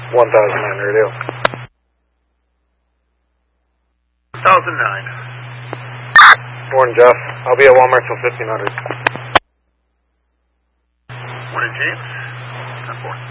1009 radio. 1009. Morning, Jeff. I'll be at Walmart till 1500. Morning, James. 10-4.